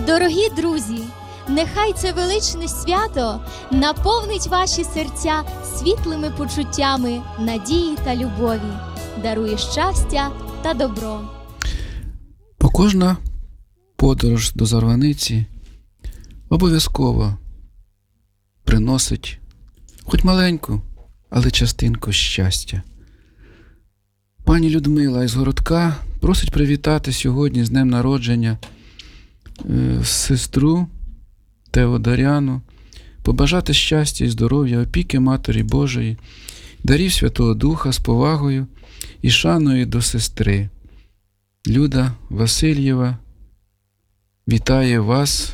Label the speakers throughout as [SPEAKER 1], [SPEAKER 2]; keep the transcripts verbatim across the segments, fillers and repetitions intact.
[SPEAKER 1] Дорогі друзі, нехай це величне свято наповнить ваші серця світлими почуттями надії та любові, дарує щастя та добро.
[SPEAKER 2] Бо кожна подорож до Зарваниці обов'язково приносить хоч маленьку, але частинку щастя. Пані Людмила із Городка просить привітати сьогодні з днем народження е, сестру Теодоряну, побажати щастя і здоров'я, опіки Матері Божої, дарів Святого Духа з повагою і шаною до сестри. Люда Васильєва вітає вас.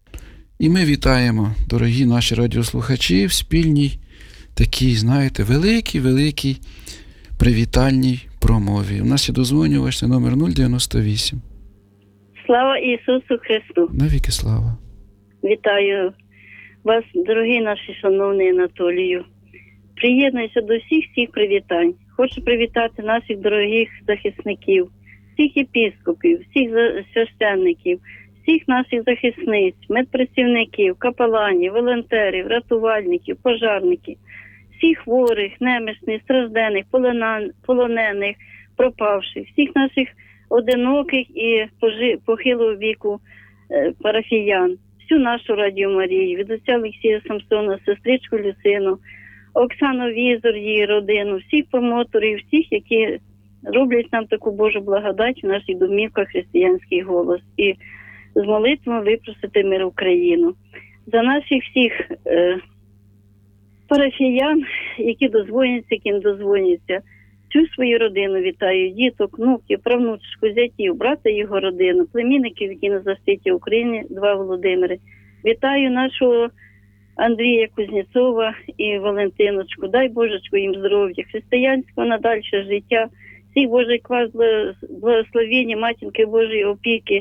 [SPEAKER 2] І ми вітаємо, дорогі наші радіослухачі, в спільній такій, знаєте, великій-великій привітальній промові. У нас є дозвонювач, це номер нуль дев'яносто вісім.
[SPEAKER 3] Слава Ісусу Христу!
[SPEAKER 2] Навіки слава!
[SPEAKER 3] Вітаю вас, дорогі наші шановні Анатолію. Приєднуюся до всіх всіх привітань. Хочу привітати наших дорогих захисників, всіх єпископів, всіх священників, всіх наших захисниць, медпрацівників, капеланів, волонтерів, рятувальників, пожарників, всіх хворих, немічних, страждених, полонених, пропавших, всіх наших одиноких і похилого віку парафіян, всю нашу Радіо Марію, від отця Олексія Самсона, сестричку Люсину, Оксану Візор, її родину, всіх промоторів, всіх, які роблять нам таку Божу благодать в наших домівках християнський голос. І з молитвами випросити мир в Україну. За наших всіх е, парафіян, які дозвоняться, яким дозвоняться, всю свою родину вітаю, діток, внуків, правнучку, зятів, брата і його родину, племінників, які на защиті України, два Володимири. Вітаю нашого Андрія Кузнєцова і Валентиночку. Дай Божечко їм здоров'я, християнського надальше життя, всіх Божий квас благословення, матінки Божої опіки.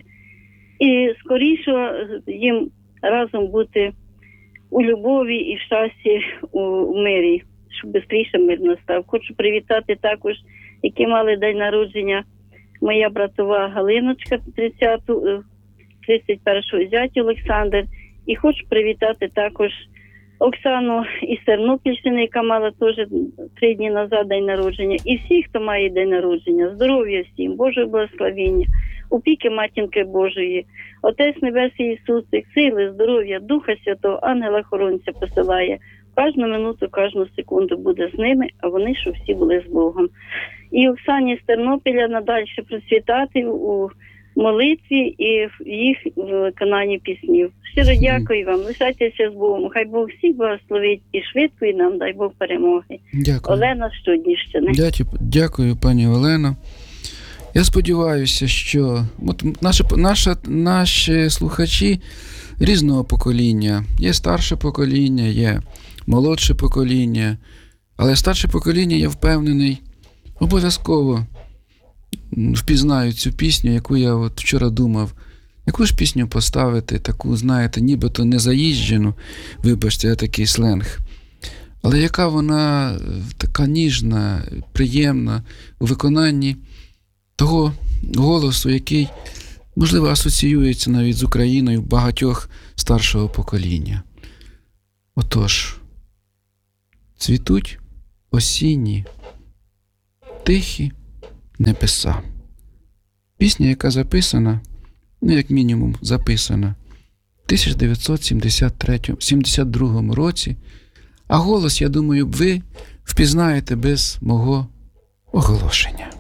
[SPEAKER 3] І скоріше їм разом бути у любові і в щасті, у, у мирі, щоб швидше мир настав. Хочу привітати також, які мали день народження, моя братова Галиночка, тридцятого, тридцять першого зять Олександр. І хочу привітати також Оксану із Тернопільщини, яка мала теж три дні назад день народження. І всіх, хто має день народження, здоров'я всім, Божого благословення, опіки Матінки Божої, Отець Небесний Ісус, сили, здоров'я, Духа Святого, ангела-хоронця посилає. Кожну минуту, кожну секунду буде з ними, а вони, щоб всі були з Богом. І Оксані з Тернопіля надальше процвітати у молитві і в їх виконанні піснів. Щиро дякую вам, лишайтеся з Богом. Хай Бог всіх благословить і швидко, і нам дай Бог перемоги.
[SPEAKER 2] Дякую.
[SPEAKER 3] Олена з Щодніщини.
[SPEAKER 2] Дякую, пані Олено. Я сподіваюся, що от наші, наша, наші слухачі різного покоління. Є старше покоління, є молодше покоління. Але старше покоління, я впевнений, обов'язково впізнають цю пісню, яку я от вчора думав. Яку ж пісню поставити, таку, знаєте, нібито незаїжджену, вибачте, я такий сленг. Але яка вона така ніжна, приємна у виконанні того голосу, який, можливо, асоціюється навіть з Україною багатьох старшого покоління. Отож, цвітуть осінні, тихі небеса. Пісня, яка записана, ну, як мінімум, записана в тисяча дев'ятсот сімдесят другому році, а голос, я думаю, ви впізнаєте без мого оголошення.